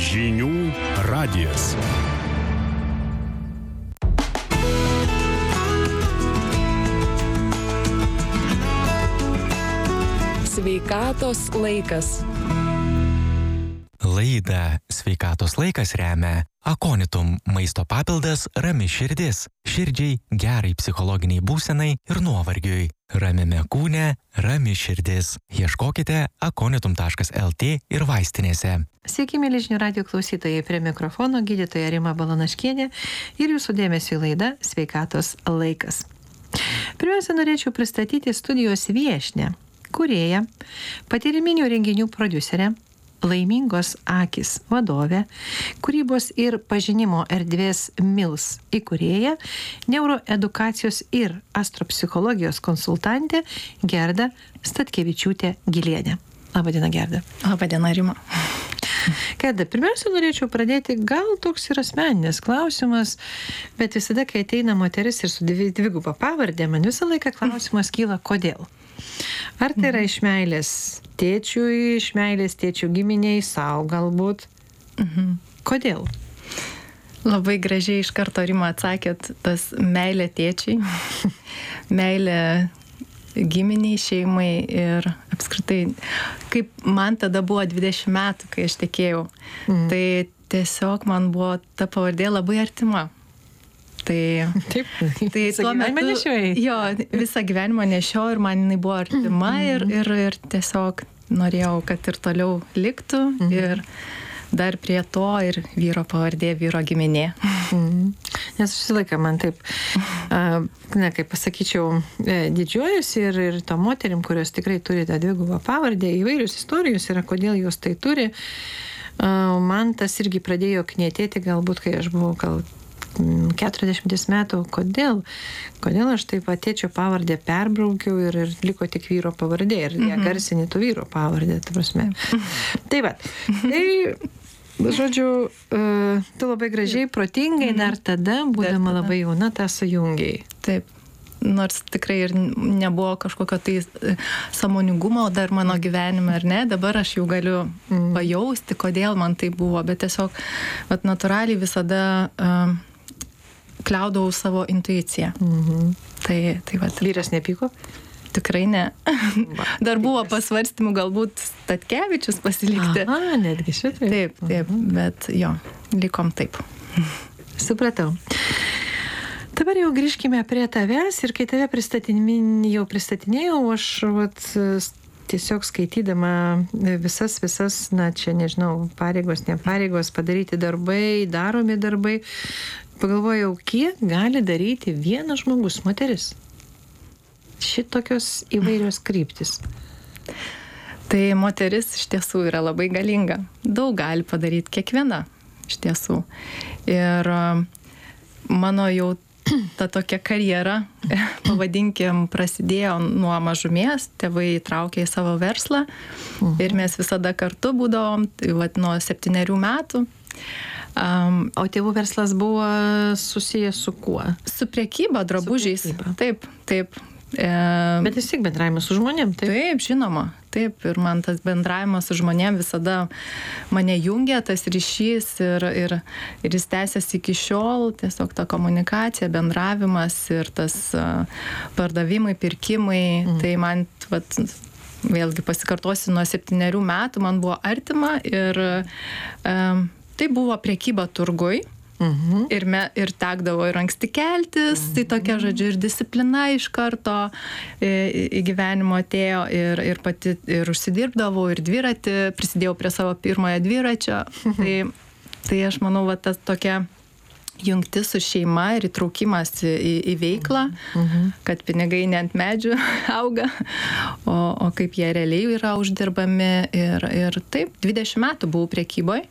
Žinių radijas. Sveikatos laikas. Laidą Sveikatos laikas remia Akonitum maisto papildas Rami širdis. Širdžiai, gerai psichologiniai būsenai ir nuovargiui. Ramiame kūne, rami širdis. Ieškokite akonitum.lt ir vaistinėse. Sveiki, mėly Žinių radijo klausytojai, prie mikrofono gydytoja Rima Balanaškienė ir jūsų dėmesio į laidą Sveikatos laikas. Pirmiausia, norėčiau pristatyti studijos viešnią, kūrėją, patyriminių renginių prodiuserę, Laimingos akys vadovė, kūrybos ir pažinimo erdvės MILS įkūrėja, neuroedukacijos ir astropsichologijos konsultantė Gerda Statkevičiūtė Gilienė. Labadiena, Gerda. Labadiena, Rima. Gerda, pirmiausia, norėčiau pradėti, gal toks ir asmeninis klausimas, bet visada, kai ateina moteris ir su dviguba pavardė, man visą laiką klausimas kyla, kodėl? Ar tai yra iš meilės tėčiui, iš meilės tėčių giminiai, savo galbūt? Kodėl? Labai gražiai iš karto, Rima, atsakėt, tas meilė tėčiai, meilė giminiai, šeimai ir apskritai, kaip man tada buvo 20 metų, kai aš tekėjau, tai tiesiog man buvo ta pavardė labai artima. Tai Visą gyvenimą nešiojai? Jo, visą gyvenimą nešiojau ir man jinai buvo artima ir tiesiog norėjau, kad ir toliau liktų ir dar prie to ir vyro pavardė, vyro giminė. Nes visą laiką man taip, kaip pasakyčiau, didžiuojuosi ir to moterim, kurios tikrai turi tą dvigubą pavardę, įvairius istorijos yra, kodėl jos tai turi. Man tas irgi pradėjo knietėti galbūt, kai aš buvau gal 40 metų, kodėl aš taip tėčio pavardę perbraukiau ir liko tik vyro pavardė ir ją garsinį tų vyro pavardę, ta prasme. Tai va, žodžiu, tu labai gražiai, protingai dar tada, būdama labai jauna, tą sujungiai. Taip, nors tikrai ir nebuvo kažkokio tai sąmoningumo dar mano gyvenime, ar ne, dabar aš jau galiu pajausti, kodėl man tai buvo, bet tiesiog natūraliai visada kliaudavau savo intuiciją. Tai Vyras nepyko? Tikrai ne. Dar buvo pasvarstymų galbūt Statkevičius pasilikti. Aha, netgi šitai. Taip, bet jo, likom taip. Supratau. Dabar jau grįžkime prie tavęs ir kai tave pristatinėjau, aš tiesiog skaitydama visas, čia nežinau, pareigos, nepareigos, padaryti darbai, daromi darbai, pagalvojau, kiek gali daryti vienas žmogus, moteris. Šitokios įvairios kryptis. Tai moteris iš tiesų yra labai galinga. Daug gali padaryti kiekviena iš tiesų. Ir mano jau ta tokia karjera, pavadinkim, prasidėjo nuo mažumės, tėvai traukė į savo verslą ir mes visada kartu būdavom, nuo 7 metų. O tėvų verslas buvo susijęs su kuo? Su prekyba drabužiais. Taip. Bet vis tiek bendravimas su žmonėm, taip? Taip, žinoma. Taip, ir man tas bendravimas su žmonėm visada mane jungia, tas ryšys ir jis tęsiasi iki šiol, tiesiog ta komunikacija, bendravimas ir tas pardavimai, pirkimai, tai man, vėlgi pasikartosiu, nuo 7 metų man buvo artima ir tai buvo prekyba turguj. Ir tekdavo ir anksti keltis, tai tokia, žodžiu, ir disciplina iš karto į gyvenimo atėjo ir pati ir užsidirbdavau, ir dviratį, prisidėjau prie savo pirmojo dviračio. Tai aš manau, tas tokia jungtis su šeima ir įtraukimas į veiklą, kad pinigai ne ant medžių auga, o kaip jie realiai yra uždirbami. Ir taip, 20 metų buvau prekyboj.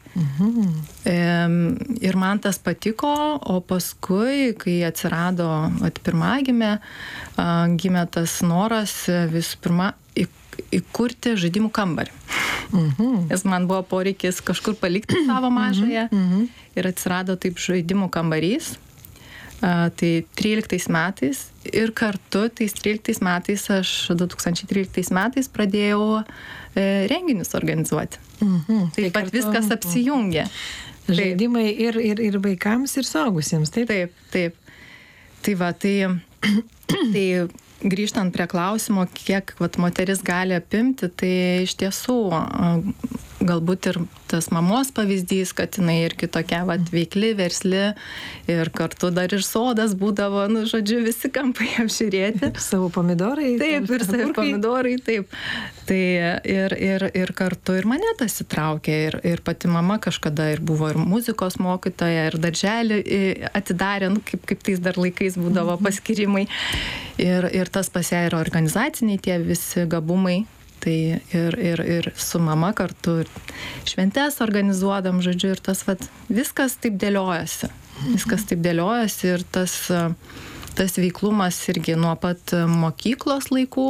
Ir man tas patiko, o paskui, kai atsirado pirmagimė, gimė tas noras visų pirma įkurti žaidimų kambarį. Nes man buvo poreikis kažkur palikti savo mažąją ir atsirado taip žaidimų kambarys. Tai 13 metais ir kartu tais 13 metais aš 2013 metais pradėjau renginius organizuoti. Taip pat viskas apsijungė. Žaidimai ir vaikams, ir suaugusiems, taip? Taip. Tai va, tai grįžtant prie klausimo, kiek moteris gali apimti, tai iš tiesų galbūt ir tas mamos pavyzdys, kad jinai irgi tokia veikli, versli ir kartu dar ir sodas būdavo, žodžiu, visi kampai apžiūrėti. Savo pomidorai. Taip, ir savo pomidorai, taip. Tai ir kartu ir mane tas įtraukė ir pati mama kažkada ir buvo ir muzikos mokytoja, ir darželį atidarė, kaip tais dar laikais būdavo paskirimai. Ir tas pas ją yra organizaciniai tie visi gabumai. Tai ir su mama kartu šventes organizuodam, žodžiu, ir tas viskas taip dėliojasi. Viskas taip dėliojasi ir tas veiklumas irgi nuo pat mokyklos laikų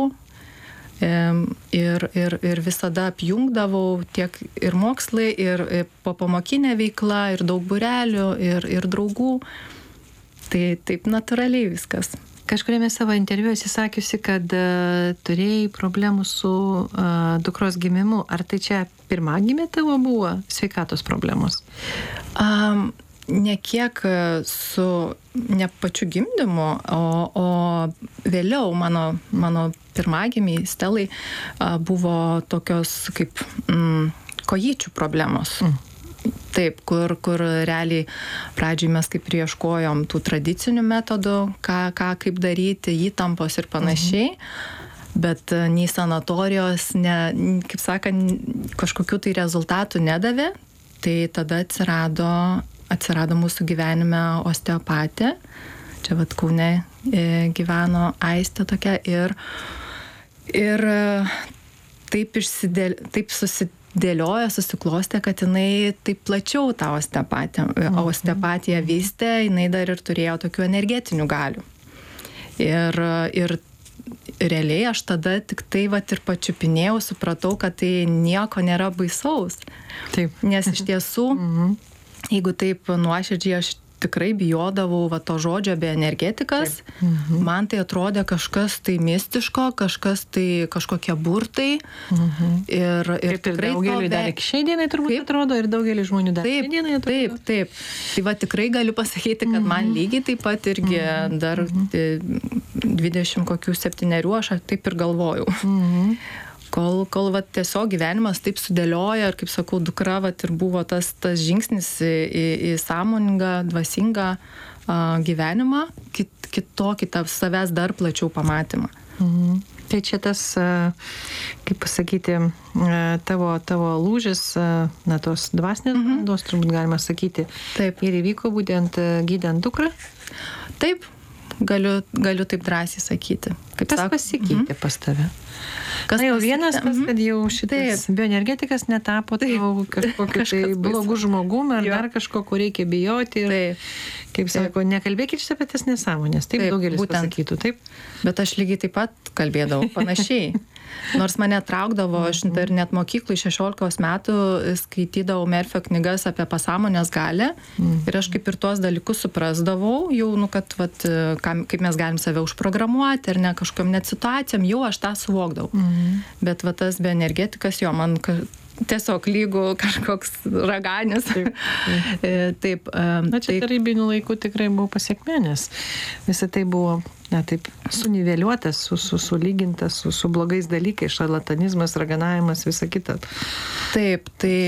ir visada apjungdavau tiek ir mokslai, ir popamokinė veikla, ir daug būrelių, ir draugų. Tai taip natūraliai viskas. Kažkuriame savo interviu esi sakiusi, kad turėjai problemų su dukros gimimu. Ar tai čia pirmagimė tavo buvo sveikatos problemos? Ne kiek su ne pačiu gimdymu, o vėliau mano pirmagimiai Stelai buvo tokios kaip kojyčių problemos. Taip, kur realiai pradžiai mes kaip ieškojom tų tradicinių metodų, kaip daryti, įtampos ir panašiai, bet nei sanatorijos, kaip sakant, kažkokių tai rezultatų nedavė, tai tada atsirado mūsų gyvenime osteopatė, čia Kaune gyveno Aistė tokia ir taip susiklostė, kad jinai taip plačiau tą osteopatiją vystė, jinai dar ir turėjo tokių energetinių galių. Ir realiai aš tada tik tai ir pačiupinėjau, supratau, kad tai nieko nėra baisaus. Taip. Nes iš tiesų, jeigu taip nuoširdžiai aš tikrai bijodavau to žodžio bioenergetikas, man tai atrodė kažkas tai mistiško, kažkokie burtai. Ir tikrai daugeliui dar iki šiai dienai turbūt atrodo, ir daugelį žmonių dar šiai dienai atrodo. Taip. Tai tikrai galiu pasakyti, kad man lygiai taip pat irgi dar 27 aš taip ir galvojau. Kol tiesiog gyvenimas taip sudėlioja ir, kaip sakau, dukra ir buvo tas žingsnis į sąmoningą, dvasingą gyvenimą, kitokį savęs dar plačiau pamatymą. Tai čia tas, kaip pasakyti, tavo lūžis, tos dvasinės brandos, turbūt galima sakyti. Taip. Ir įvyko būtent gydant dukrą? Taip, galiu taip drąsiai sakyti. Kas pasikeitė pas tave? Jau vienas tas, kad jau šitas bioenergetikas netapo kažkokiu tai blogu žmogum ar dar kažko, ko reikia bijoti. Kaip sako, nekalbėkit apie tas nesąmonės. Taip daugelis pasakytų, taip. Bet aš lygiai taip pat kalbėdavau panašiai. Nors mane traukdavo, aš dar net mokyklai 16 metų skaitydavau Merfio knygas apie pasąmonės galią ir aš kaip ir tuos dalykus suprasdavau, jau, kad kaip mes galim save užprogramuoti ar ne kažkokiam net situacijom, jau aš tą suvokdavau. Bet tas bioenergetikas, man tiesiog lygų kažkoks raganis. Taip. Čia tarybinių laikų tikrai buvo pasiekmė, nes visą tai buvo taip suniveliuotas, sulygintas su blogais dalykais, šarlatanizmas, raganavimas, visa kita. Taip,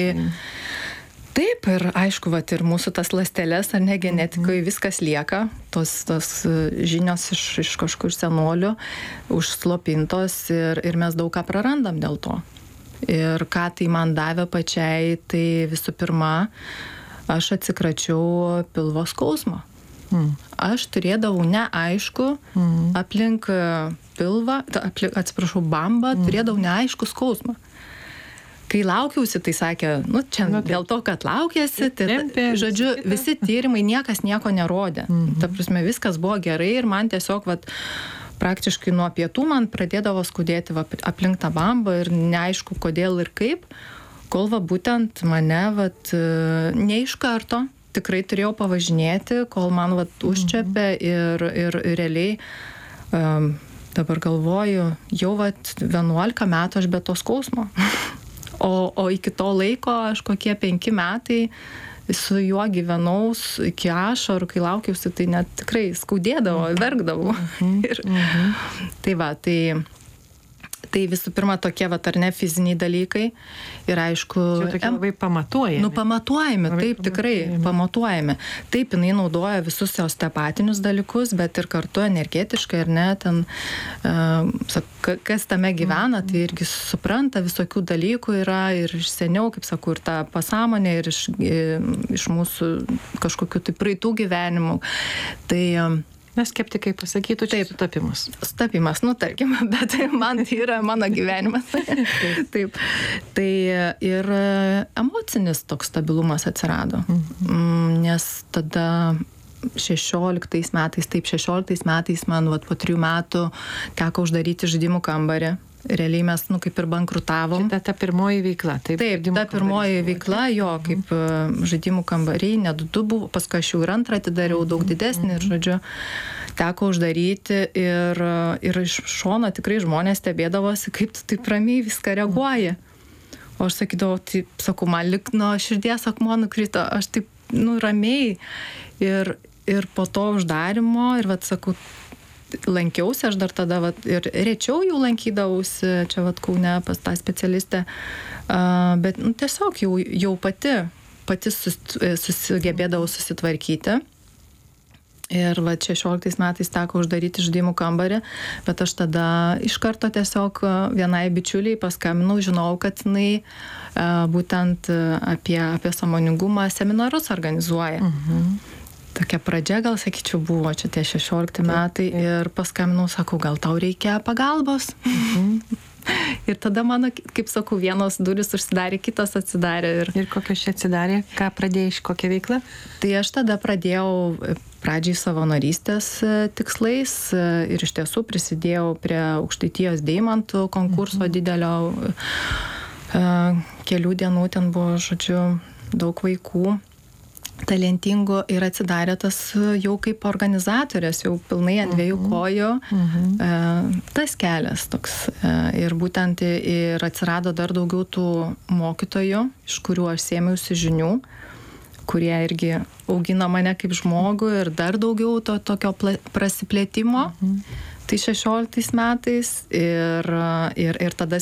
Taip, ir aišku, ir mūsų tas ląsteles, ar ne, genetikoje viskas lieka, tos žinios iš kažkur senolių užslopintos ir mes daug ką prarandam dėl to. Ir ką tai man davė pačiai, tai visų pirma, aš atsikračiau pilvo skausmo. Aš turėdavau neaišku aplink pilvą, bambą, turėdavau neaišku skausmą. Kai laukiausi, tai sakė, čia dėl to, kad laukiasi, žodžiu, visi tyrimai, niekas nieko nerodė. Ta prasme, viskas buvo gerai ir man tiesiog, praktiškai nuo pietų man pradėdavo skudėti aplink tą bambą ir neaišku, kodėl ir kaip, kol būtent mane ne iš karto, tikrai turėjau pavažinėti, kol man užčiapė ir realiai dabar galvoju, jau 11 metų aš be to skausmo. O iki to laiko aš kokie 5 metai su juo gyvenau iki ašarų, kai laukiausi, tai net tikrai skaudėdavo, verkdavau. Tai va, tai visų pirma tokie ar ne fiziniai dalykai ir aišku... Čia tokie labai pamatuojami. Pamatuojami, taip, tikrai pamatuojami. Taip, jinai naudoja visus osteopatinius dalykus, bet ir kartu energetiškai, ar ne, ten, kas tame gyvena, tai irgi supranta, visokių dalykų yra ir iš seniau, kaip sakau, ir ta pasąmonė, ir iš mūsų kažkokių tai praeitų gyvenimų. Tai... Mes skeptikai pasakytų, čia sutapimas. Sutapimas, tarkim, bet man tai yra mano gyvenimas. Taip. Tai ir emocinis toks stabilumas atsirado. Nes tada 16 metais man po 3 metų teko uždaryti žaidimų kambarį. Realiai mes, kaip ir bankrutavom. Šitą ta pirmoji veikla. Taip, ta pirmoji veikla, kaip žaidimų kambariai, net 2 buvo, paskui aš jau ir antrą atidariau, daug didesnį, ir žodžiu, teko uždaryti ir iš šono tikrai žmonės stebėdavosi, kaip tu taip ramiai viską reaguoji. O aš sakydavau, taip, sakau, man lyg nuo širdies akmuo nukrito, aš taip, ramiai ir po to uždarimo ir sakau, lankiausi, aš dar tada ir rečiau jau lankydavausi, čia Kaune pas tą specialistę, bet tiesiog jau pati susigebėdavau susitvarkyti. Ir 16 metais teko uždaryti žaidimų kambarį, bet aš tada iš karto tiesiog vienai bičiuliai paskambinau, žinau, kad jinai būtent apie sąmoningumą seminarus organizuoja. Tokia pradžia, gal sakyčiau, buvo čia tie 16 metai ir paskambinau, sakau, gal tau reikia pagalbos. Ir tada mano, kaip sakau, vienos durys užsidarė, kitos atsidarė. Ir kokios čia atsidarė? Ką pradėjai, kokią veiklą? Tai aš tada pradėjau pradžiai savanorystės tikslais ir iš tiesų prisidėjau prie Aukštaitijos deimantų konkurso didelio. Kelių dienų ten buvo, žodžiu, daug vaikų talentingų ir atsidarė tas jau kaip organizatorės, jau pilnai ant 2 kojų tas kelias toks. Ir būtent ir atsirado dar daugiau tų mokytojų, iš kurių aš sėmiausi žinių, kurie irgi augino mane kaip žmogų ir dar daugiau to tokio prasiplėtimo. Tai 16 metais ir tada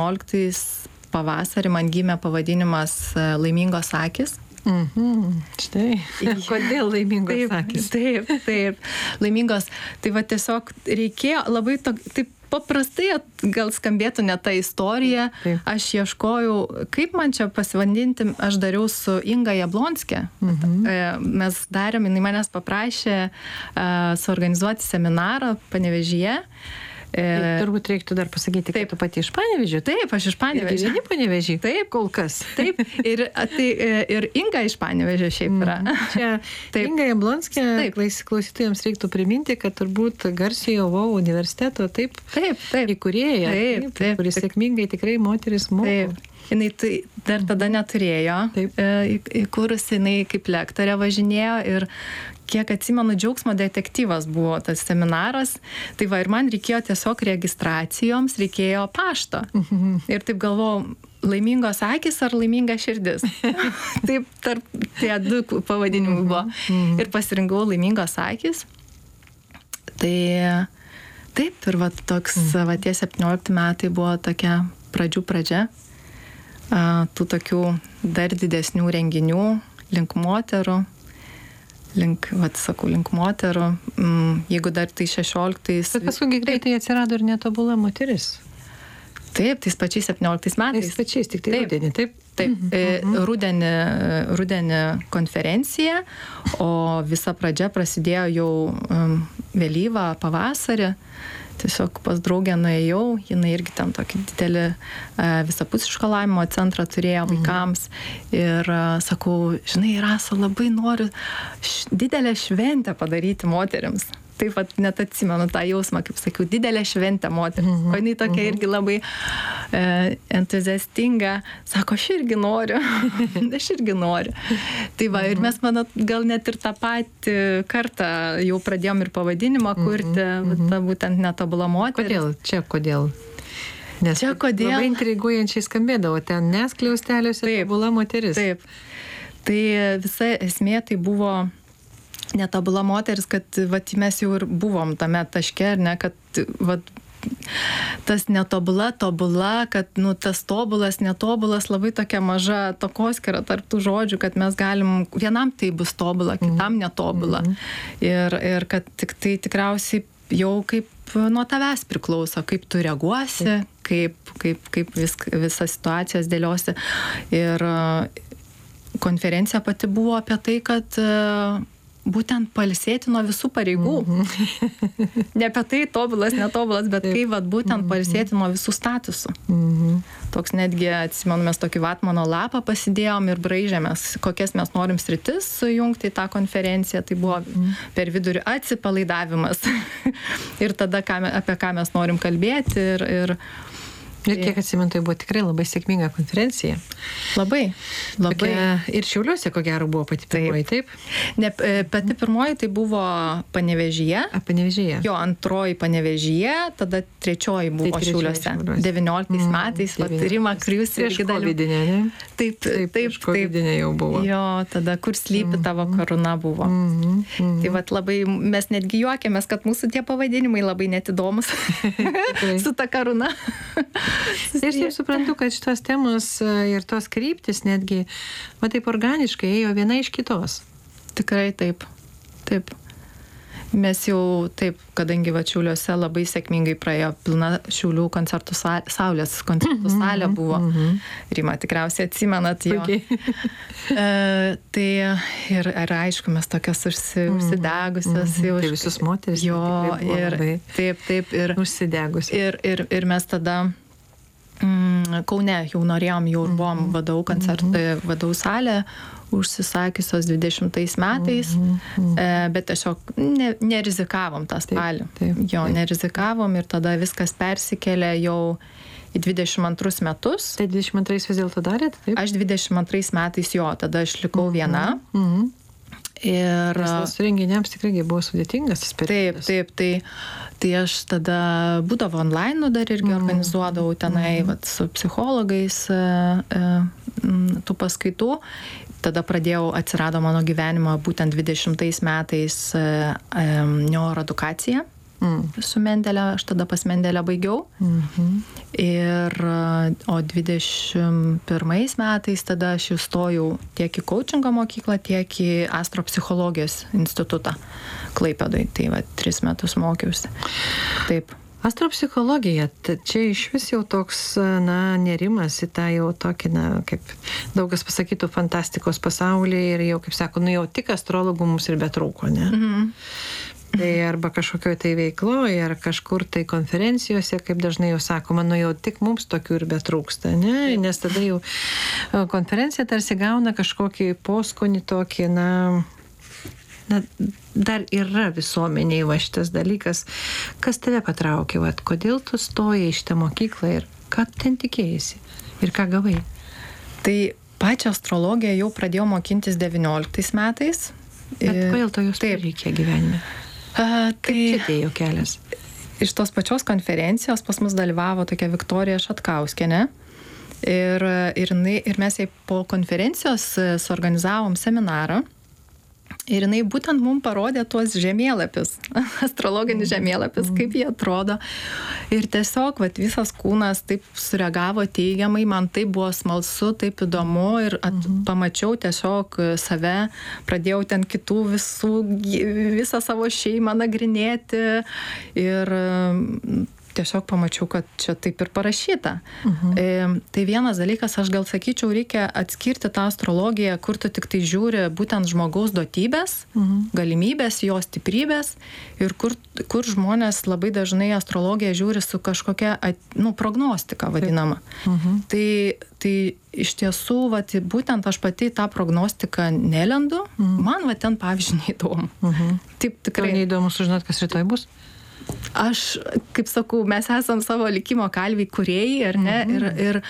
17 pavasarį man gimė pavadinimas Laimingos akys. Štai. Kodėl laimingos akys? Taip. Laimingos. Tai tiesiog reikėjo labai taip paprastai, gal skambėtų ne ta istorija. Taip. Aš ieškojau, kaip man čia pasivadinti, aš dariau su Inga Jablonskė. Mes darėm, jinai manęs paprašė suorganizuoti seminarą Panevėžyje. Turbūt reiktų dar pasakyti, kad tu pati iš Panevėžio. Taip, aš iš Panevėžio. Gyveni Panevėžį? Taip, kol kas. Taip, ir Inga iš Panevėžio šiaip yra. Čia Inga Jablonskė, klausytojams reiktų priminti, kad turbūt garsiojo VAU universiteto įkūrėja, kuris sėkmingai tikrai moteris moko. Jinai tai dar tada neturėjo, įkūrusi, jinai kaip lektorė važinėjo ir kiek atsimenu, džiaugsmo detektyvas buvo tas seminaras, tai ir man reikėjo tiesiog registracijoms, reikėjo pašto. Ir taip galvojau, laimingos akys ar laiminga širdis. Taip tarp tie 2 pavadinimai buvo. Ir pasirinkau laimingos akys. Tai taip, ir toks, tie 17 metai buvo tokia pradžia. Tų tokių dar didesnių renginių link moterų. Link moterų. Jeigu dar tai 16... Bet paskui greitai atsirado ir netobula moteris. Taip, tais pačiais 17 metais. Tais pačiais, tik tai rudenį, taip? Taip, rudenį konferencija, o visa pradžia prasidėjo jau vėlyvą pavasarį. Tiesiog pas draugę nuėjau, jinai irgi ten tokį didelį visapusišką lavinimo centrą turėjo vaikams. Ir sakau, žinai, Rasa, labai noriu didelę šventę padaryti moterims. taip pat net atsimenu tą jausmą, kaip sakiau, didelė šventė moteris. O jinai tokia irgi labai entuziastinga, sako, aš irgi noriu. Aš irgi noriu. Tai va, ir mes, manau, gal net ir tą patį kartą jau pradėjom ir pavadinimą kurti, būtent netobula moteris. Kodėl? Nes Čia kodėl? Labai intriguojančiai skambėdavo, ten neskliausteliuose tobula moteris. Taip. Tai visa esmė tai buvo netobula moteris, kad vat, mes jau ir buvom tame taške, ar ne, kad vat, tas netobula, tobula, kad nu, tas tobulas, netobulas labai tokia maža takoskira tarp tų žodžių, kad mes galim, vienam tai bus tobula, kitam netobula. Ir kad tik tai tikriausiai jau kaip nuo tavęs priklauso, kaip tu reaguosi, kaip visą situacijas dėliosi. Ir konferencija pati buvo apie tai, kad būtent pailsėti nuo visų pareigų. Ne apie tai tobulas, netobulas, bet kaip būtent pailsėti nuo visų statusų. Toks netgi, atsimenu, mes tokį vatmano lapą pasidėjom ir braižėmės, kokias mes norim sritis sujungti į tą konferenciją. Tai buvo per vidurį atsipalaidavimas. Ir tada apie ką mes norim kalbėti. Ir kiek atsimenu, tai buvo tikrai labai sėkminga konferencija. Labai. Ir Šiauliuose, ko gero, buvo pati pirmoji, taip? Ne, pati pirmoji tai buvo Panevėžyje. Panevėžyje. Jo, antroji Panevėžyje, tada trečioji buvo Šiauliuose. 19 metais, Rima Krius irgi dalyvavo. Taip. Kovidinė jau buvo. Jo, tada kur slypi tavo karūna buvo. Tai labai, mes netgi juokėmės, kad mūsų tie pavadinimai labai netidomus su ta karūna. Ir taip suprantu, kad šitos temos ir tos kryptis netgi, taip organiškai ėjo viena iš kitos. Tikrai taip. Mes jau taip, kadangi Šiauliuose labai sėkmingai praėjo pilna Šiaulių koncertų Saulės koncertų salė buvo. Rima, tikriausiai atsimenat jo. Tai ir aišku, mes tokias užsidegusios jau. Tai visus moteris. Jo, ir taip. Ir užsidegusios. Ir mes tada Kaune jau norėjom, jau buvom vadovų salę užsisakiusios 20 metais, bet tiesiog nerizikavom tą spalį. Jo, nerizikavom ir tada viskas persikėlė jau į 22 metus. Tai 22 vis dėlto darėt? Taip? Aš 22 metais tada aš likau viena. Ir tas renginiams tikrai buvo sudėtingas tas periodas. Taip. Tai aš tada būdavo online dar irgi organizuodavau tenai su psichologais tų paskaitų. Tada atsirado mano gyvenimo būtent 20 metais neuroedukacija. Su Mendelė, aš tada pas Mendelę baigiau. O 21 metais tada aš įstojau tiek į coachingo mokyklą, tiek į astropsichologijos institutą Klaipėdoj. Tai 3 metus mokiausi. Taip. Astropsichologija, čia iš vis jau toks, nerimas į tą jau tokį, kaip daugas pasakytų, fantastikos pasaulį ir jau, kaip sako, jau tik astrologų mums ir betrūko, ne? Tai arba kažkokioj tai veikloje, ar kažkur tai konferencijose, kaip dažnai jau sakoma, jau tik mums tokių ir betrūksta, ne? Nes tada jau konferencija tarsi gauna kažkokį poskonį tokį, dar yra visuomeniai šitas dalykas. Kas tave patraukė? Kodėl tu stojai į šitą mokyklą ir ką ten tikėjasi? Ir ką gavai? Tai pačią astrologiją jau pradėjau mokintis 19 metais. Bet kodėl to jūs reikėjo gyvenime? Kaip čia atėjo kelias? Iš tos pačios konferencijos pas mus dalyvavo tokia Viktorija Šatkauskienė. Ir mes jai po konferencijos suorganizavom seminarą. Ir jinai būtent mums parodė tuos žemėlapius, astrologinius žemėlapius, kaip jie atrodo. Ir tiesiog visas kūnas taip sureagavo teigiamai, man taip buvo smalsu, taip įdomu ir pamačiau tiesiog save, pradėjau ten kitų visą savo šeimą nagrinėti ir tiesiog pamačiau, kad čia taip ir parašyta. Tai vienas dalykas, aš gal sakyčiau, reikia atskirti tą astrologiją, kur tu tik tai žiūri būtent žmogaus duotybės, galimybės, jo stiprybės ir kur žmonės labai dažnai astrologiją žiūri su kažkokia prognostika vadinama. Tai iš tiesų, būtent aš pati tą prognostiką nelendu, man ten pavyzdžiui neįdomu. Taip tikrai. Neįdomu sužinot, kas rytoj bus? Aš, kaip sakau, mes esam savo likimo kalviai kūrėjai, ar ne? Ir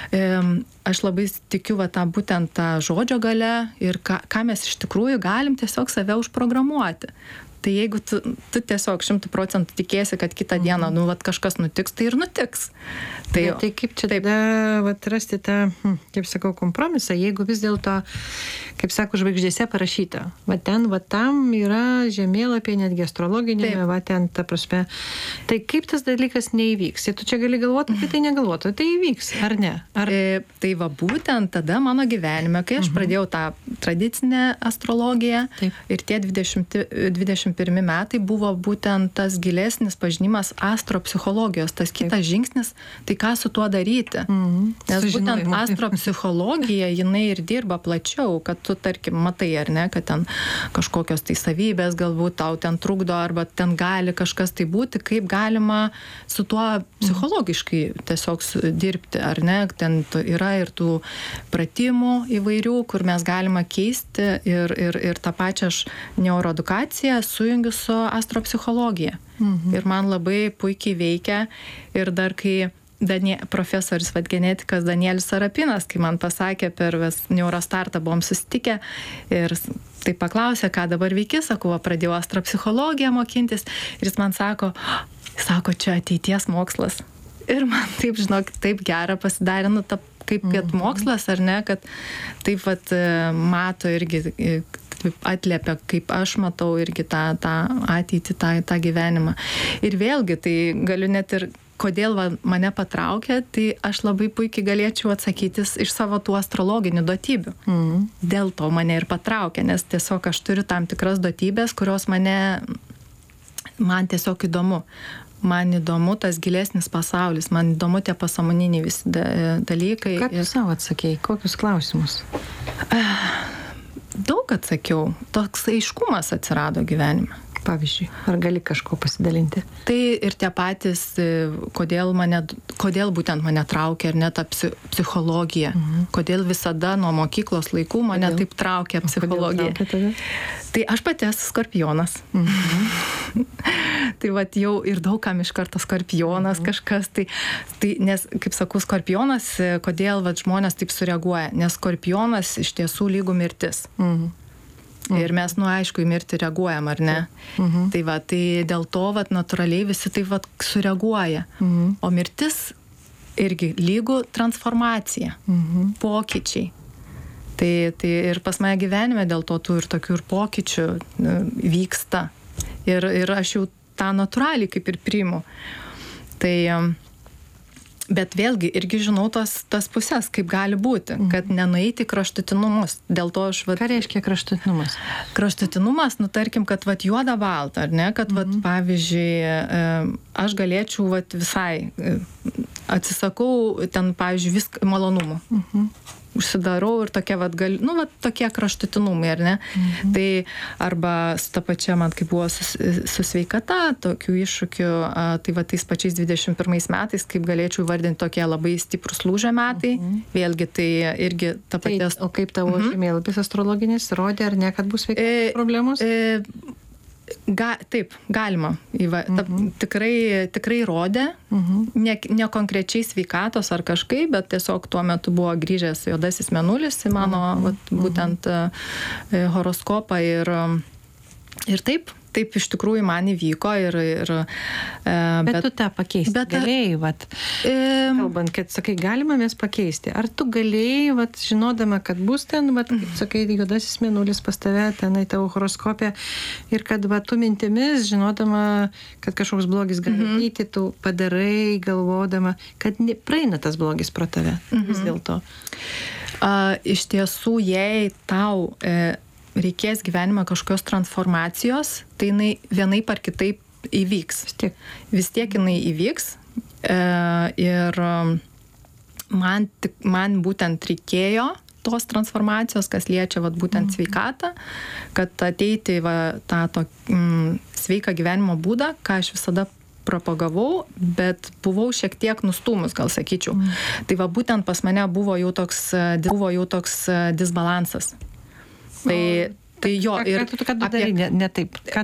aš labai tikiu būtent tą žodžio gale ir ką mes iš tikrųjų galim tiesiog save užprogramuoti. Tai jeigu tu tiesiog 100% tikėsi, kad kitą dieną, kažkas nutiks, tai ir nutiks. Tai kaip čia tada rasti tą, kaip sakau, kompromisą, jeigu vis dėlto, kaip sako, žvaigždėse parašyta, tam yra žemėlapė, netgi astrologinėme, ten ta prasme. Tai kaip tas dalykas neįvyks? Ir tu čia gali galvoti, kad tai negalvoti, tai įvyks, ar ne? Tai būtent tada mano gyvenime, kai aš pradėjau tą tradicinę astrologiją ir tie 21 metai buvo būtent tas gilesnis pažinimas astropsichologijos, tas kitas žingsnis, tai ką su tuo daryti. Nes būtent astropsichologija, jinai ir dirba plačiau, kad tu, tarkim, matai, ar ne, kad ten kažkokios tai savybės galbūt tau ten trukdo, arba ten gali kažkas tai būti, kaip galima su tuo psichologiškai tiesiog dirbti, ar ne, ten yra ir tų pratimų įvairių, kur mes galima keisti ir tą pačią neuroedukaciją sujungiu su astropsichologija. Ir man labai puikiai veikia ir dar kai profesorius genetikas Danielis Sarapinas, kai man pasakė per Neurostartą buvom susitikę ir tai paklausė, ką dabar veiki, sakau, pradėjau astropsichologiją mokintis ir jis man sako, čia ateities mokslas. Ir man taip, žinok, taip gera pasidarė, kaip kad mokslas, ar ne, kad taip mato irgi, atliepia, kaip aš matau irgi tą ateitį, tą gyvenimą. Ir vėlgi, tai galiu net ir kodėl mane patraukė, tai aš labai puikiai galėčiau atsakytis iš savo tų astrologinių duotybių. Dėl to mane ir patraukė, nes tiesiog aš turiu tam tikras duotybės, kurios man tiesiog įdomu. Man įdomu tas gilesnis pasaulis, man įdomu tie pasąmoniniai visi dalykai. Ką tu savo atsakėjai? Kokius klausimus? Daug atsakiau. Toks aiškumas atsirado gyvenime. Pavyzdžiui, ar gali kažko pasidalinti? Tai ir tie patys, kodėl būtent mane traukia ir net ta psichologija. Kodėl visada nuo mokyklos laikų mane taip traukia psichologija. Tai aš pati esu skorpionas. Tai jau ir daug kam iš karto skorpionas kažkas. Tai nes, kaip sakau, skorpionas, kodėl žmonės taip sureaguoja? Nes skorpionas iš tiesų lygų mirtis. Ir mes, aišku, į mirtį reaguojam, ar ne? Tai dėl to, natūraliai visi taip sureaguoja. O mirtis irgi lygų transformacija, pokyčiai. Tai ir pas mane gyvenime dėl to tų ir tokių ir pokyčių vyksta. Ir aš jau tą natūraliai kaip ir priimu. Bet vėlgi irgi žinau tas pusės, kaip gali būti, kad nenueiti kraštutinumus. Dėl to aš... Ką reiškia kraštutinumas? Kraštutinumas, tarkim, kad juoda balta, ar ne? Kad pavyzdžiui, aš galėčiau visai atsisakau ten, pavyzdžiui, viską malonumų. Užsidarau ir tokie tokie kraštutinumai, ar ne? Tai arba su ta pačia, man kaip buvo su sveikata, tokių iššūkių, tai tais pačiais 21 metais, kaip galėčiau vardinti tokie labai stiprus lūžio metai, vėlgi tai irgi ta paties... O kaip tavo žemėlapis astrologinis rodė, ar ne, kad bus sveikatos problemos? Taip, galima. Tikrai rodė, ne konkrečiai sveikatos ar kažkaip, bet tiesiog tuo metu buvo grįžęs juodasis mėnulis į mano būtent horoskopą ir taip iš tikrųjų man įvyko bet tu tą pakeisti galėjai, kalbant, kad sakai, galima mes pakeisti. Ar tu galėjai, žinodama, kad bus ten, kaip sakai, juodasis mėnulis pas tave, tenai tavo horoskopė, ir kad tu mintimis, žinodama, kad kažkoks blogis gali eiti, tu padarai, galvodama, kad praeina tas blogis pro tave vis dėlto. Iš tiesų, jei tau reikės gyvenime kažkokios transformacijos, tai jinai vienaip ar kitaip įvyks. Vis tiek jinai įvyks, Ir man būtent reikėjo tos transformacijos, kas liečia būtent sveikatą, kad ateiti tą sveiką gyvenimo būdą, ką aš visada propagavau, bet buvau šiek tiek nustūmus, gal sakyčiau. Tai būtent pas mane buvo jau toks disbalansas. Tai jo. Ką tu darai ne taip?